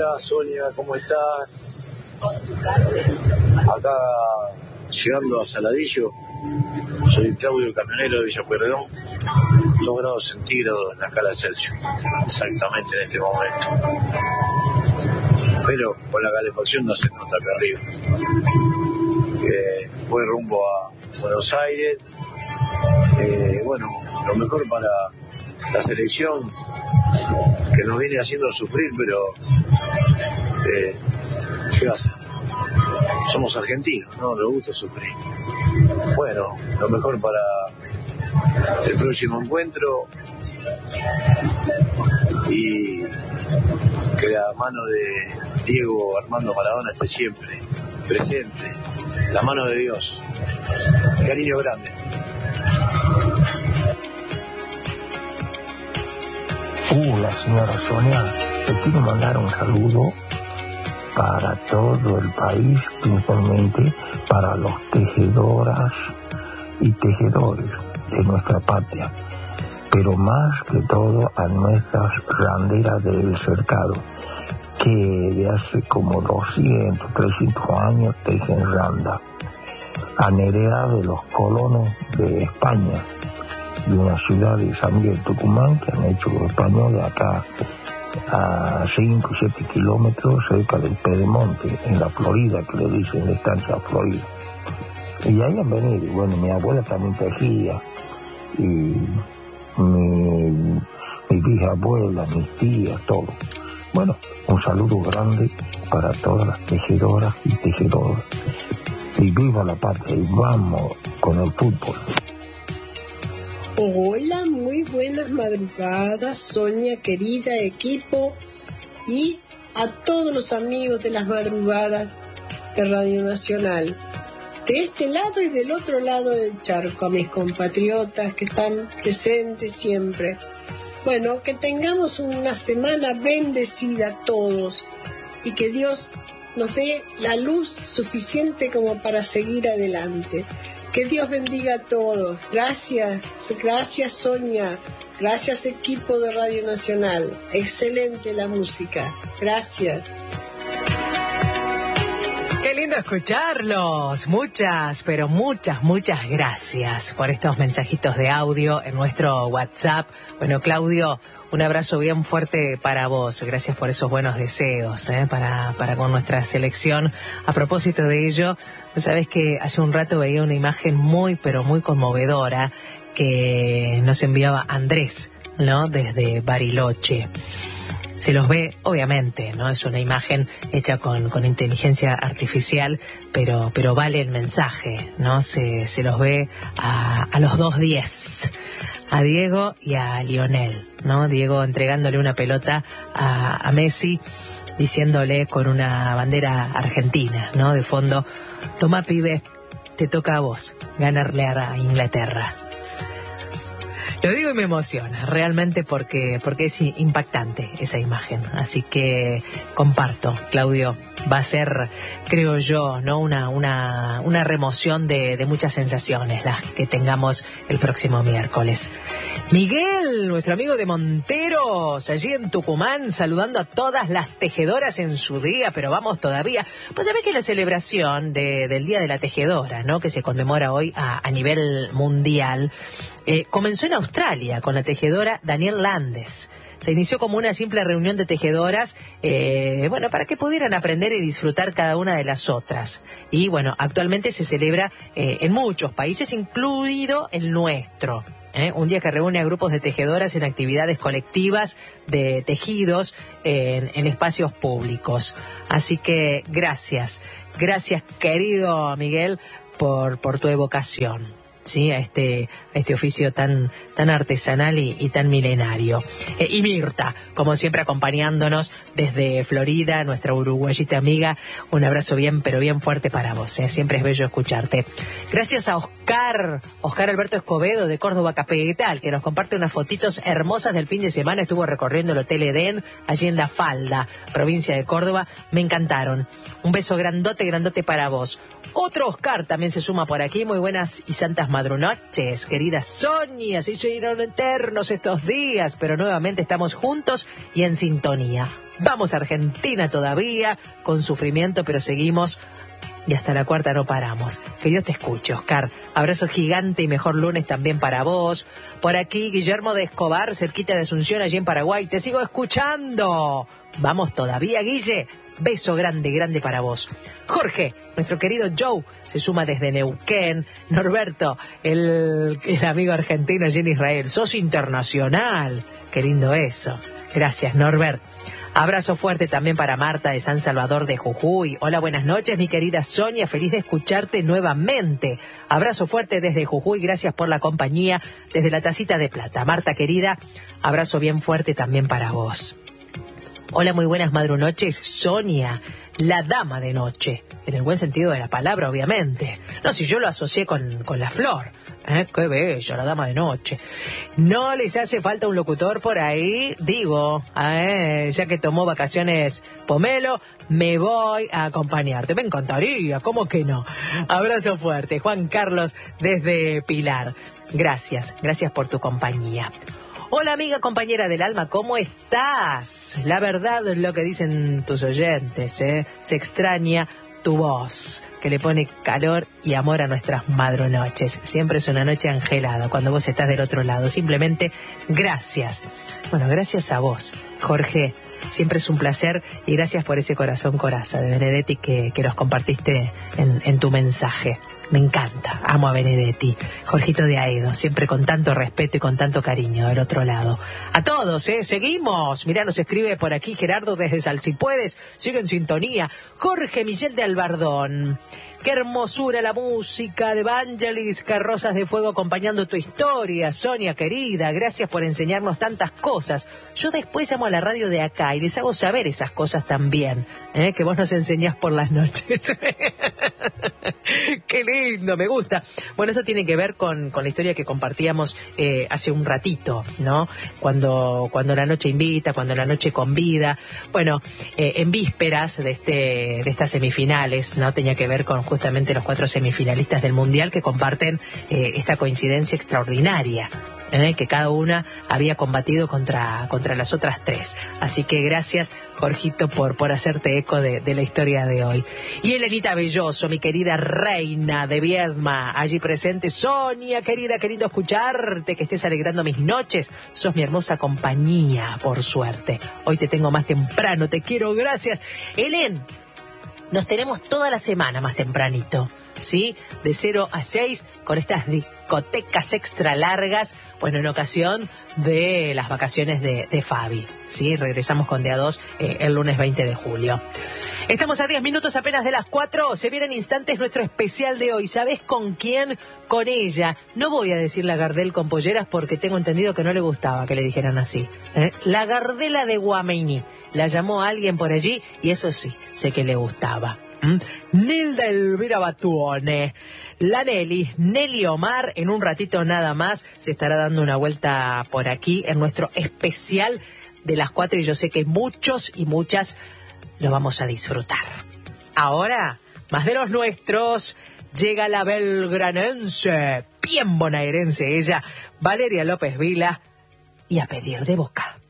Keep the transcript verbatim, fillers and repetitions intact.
Hola Sonia, ¿cómo estás? Acá llegando a Saladillo, soy Claudio, camionero de Villa Pueyrredón, dos grados centígrados en la escala de Celsius, exactamente en este momento. Pero con la calefacción no se nota acá arriba. Eh, voy rumbo a Buenos Aires. Eh, bueno, lo mejor para la selección, que nos viene haciendo sufrir, pero eh, ¿qué va a hacer? Somos argentinos, ¿no? Nos gusta sufrir. Bueno, lo mejor para el próximo encuentro, y que la mano de Diego Armando Maradona esté siempre presente, la mano de Dios. Cariño grande. Uh, la señora Sonia, le quiero mandar un saludo para todo el país, principalmente para los tejedoras y tejedores de nuestra patria, pero más que todo a nuestras randeras del cercado, que de hace como doscientos, trescientos años tejen randa, a Nerea de los colonos de España, de una ciudad de San Miguel Tucumán, que han hecho los españoles acá a cinco o siete kilómetros cerca del Pedemonte, en la Florida, que le dicen la estancia Florida. Y ahí han venido, y bueno, mi abuela también tejía, y mi, mi bisabuela, mis tías, todo. Bueno, un saludo grande para todas las tejedoras y tejedores. Y viva la patria, y vamos con el fútbol. Hola, muy buenas madrugadas, Sonia, querida, equipo, y a todos los amigos de las madrugadas de Radio Nacional, de este lado y del otro lado del charco, a mis compatriotas que están presentes siempre. Bueno, que tengamos una semana bendecida todos, y que Dios nos dé la luz suficiente como para seguir adelante. Que Dios bendiga a todos. Gracias, gracias Sonia, gracias equipo de Radio Nacional. Excelente la música. Gracias. Qué lindo escucharlos. Muchas, pero muchas, muchas gracias por estos mensajitos de audio en nuestro WhatsApp. Bueno, Claudio, un abrazo bien fuerte para vos. Gracias por esos buenos deseos, ¿eh? para, para con nuestra selección. A propósito de ello, sabes que hace un rato veía una imagen muy, pero muy conmovedora que nos enviaba Andrés, ¿no? Desde Bariloche. Se los ve, obviamente, ¿no? Es una imagen hecha con, con inteligencia artificial, pero, pero vale el mensaje, ¿no? Se, se los ve a, a los dos diez, a Diego y a Lionel, ¿no? Diego entregándole una pelota a, a Messi, diciéndole con una bandera argentina, ¿no? De fondo, toma pibe, te toca a vos ganarle a Inglaterra. Lo digo y me emociona, realmente, porque, porque es impactante esa imagen. Así que comparto, Claudio, va a ser, creo yo, ¿no? una, una, una remoción de, de muchas sensaciones las que tengamos el próximo miércoles. Miguel, nuestro amigo de Monteros, allí en Tucumán, saludando a todas las tejedoras en su día, pero vamos todavía. Pues sabés que la celebración de, del Día de la Tejedora, ¿no? Que se conmemora hoy a, a nivel mundial, Eh, comenzó en Australia con la tejedora Danielle Landes. Se inició como una simple reunión de tejedoras, eh, bueno, para que pudieran aprender y disfrutar cada una de las otras. Y bueno, actualmente se celebra eh, en muchos países, incluido el nuestro. ¿eh? Un día que reúne a grupos de tejedoras en actividades colectivas de tejidos en, en espacios públicos. Así que gracias, gracias querido Miguel por, por tu evocación. Sí, a este, a este oficio tan, tan artesanal y, y tan milenario. Eh, y Mirta, como siempre, acompañándonos desde Florida, nuestra uruguayita amiga, un abrazo bien, pero bien fuerte para vos, ¿eh? Siempre es bello escucharte. Gracias a Oscar, Oscar Alberto Escobedo de Córdoba Capital, que nos comparte unas fotitos hermosas del fin de semana. Estuvo recorriendo el Hotel Edén, allí en La Falda, provincia de Córdoba. Me encantaron. Un beso grandote, grandote para vos. Otro Oscar también se suma por aquí. Muy buenas y santas madrunoches, querida Sonia. Se hicieron eternos estos días, pero nuevamente estamos juntos y en sintonía. Vamos a Argentina todavía, con sufrimiento, pero seguimos y hasta la cuarta no paramos. Que Dios te escuche, Oscar. Abrazo gigante y mejor lunes también para vos. Por aquí, Guillermo de Escobar, cerquita de Asunción, allí en Paraguay. Te sigo escuchando. Vamos todavía, Guille. Beso grande, grande para vos. Jorge, nuestro querido Joe, se suma desde Neuquén. Norberto, el, el amigo argentino allí en Israel. Sos internacional. Qué lindo eso. Gracias, Norbert. Abrazo fuerte también para Marta de San Salvador de Jujuy. Hola, buenas noches, mi querida Sonia. Feliz de escucharte nuevamente. Abrazo fuerte desde Jujuy. Gracias por la compañía desde la Tacita de Plata. Marta, querida, abrazo bien fuerte también para vos. Hola, muy buenas madrunoches, Sonia, la dama de noche, en el buen sentido de la palabra, obviamente. No, si yo lo asocié con, con la flor, ¿eh? Qué bello, la dama de noche. ¿No les hace falta un locutor por ahí? Digo, ¿eh? Ya que tomó vacaciones Pomelo, me voy a acompañarte. Me encantaría, ¿cómo que no? Abrazo fuerte, Juan Carlos desde Pilar. Gracias, gracias por tu compañía. Hola amiga, compañera del alma, ¿cómo estás? La verdad, lo que dicen tus oyentes, ¿eh? Se extraña tu voz, que le pone calor y amor a nuestras madrunoches. Siempre es una noche angelada cuando vos estás del otro lado. Simplemente gracias. Bueno, gracias a vos, Jorge. Siempre es un placer y gracias por ese corazón coraza de Benedetti que, que nos compartiste en, en tu mensaje. Me encanta, amo a Benedetti. Jorgito de Aedo, siempre con tanto respeto y con tanto cariño del otro lado. A todos, ¿eh? Seguimos. Mirá, nos escribe por aquí Gerardo desde Salsipuedes. Sigue en sintonía. Jorge Miguel de Albardón. Qué hermosura la música de Vangelis, Carrozas de Fuego acompañando tu historia. Sonia, querida, gracias por enseñarnos tantas cosas. Yo después llamo a la radio de acá y les hago saber esas cosas también, ¿eh? Que vos nos enseñás por las noches. Qué lindo, me gusta. Bueno, esto tiene que ver con, con la historia que compartíamos eh, hace un ratito, ¿no? Cuando, cuando la noche invita, cuando la noche convida. Bueno, eh, en vísperas de, este, de estas semifinales, ¿no? Tenía que ver con justamente los cuatro semifinalistas del Mundial que comparten eh, esta coincidencia extraordinaria, ¿eh? Que cada una había combatido contra, contra las otras tres. Así que gracias, Jorgito, por, por hacerte eco de, de la historia de hoy. Y Elenita Belloso, mi querida reina de Viedma, allí presente. Sonia, querida, querido escucharte, que estés alegrando mis noches. Sos mi hermosa compañía, por suerte. Hoy te tengo más temprano, te quiero, gracias. Helen, nos tenemos toda la semana más tempranito, ¿sí? De cero a seis, con estas discotecas extra largas, bueno, en ocasión de las vacaciones de, de Fabi, ¿sí? Regresamos con D A dos eh, el lunes veinte de julio. Estamos a diez minutos apenas de las cuatro, se viene en instantes nuestro especial de hoy. ¿Sabés con quién? Con ella. No voy a decir la Gardel con polleras porque tengo entendido que no le gustaba que le dijeran así, ¿eh? La Gardela de Guameiní. La llamó a alguien por allí y eso sí, sé que le gustaba. ¿Mm? Nilda Elvira Batuone. La Nelly, Nelly Omar, en un ratito nada más se estará dando una vuelta por aquí en nuestro especial de las cuatro y yo sé que muchos y muchas lo vamos a disfrutar. Ahora, más de los nuestros, llega la belgranense, bien bonaerense ella, Valeria López Vila, y a pedir de boca.